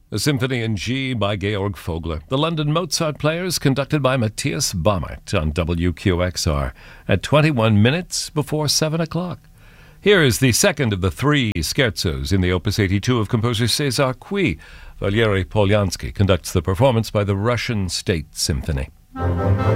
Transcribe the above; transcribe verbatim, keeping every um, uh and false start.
A Symphony in G by Georg Vogler. The London Mozart Players, conducted by Matthias Baumert on W Q X R at twenty-one minutes before seven o'clock. Here is the second of the three scherzos in the Opus eighty-two of composer César Cui. Valery Polyansky conducts the performance by the Russian State Symphony.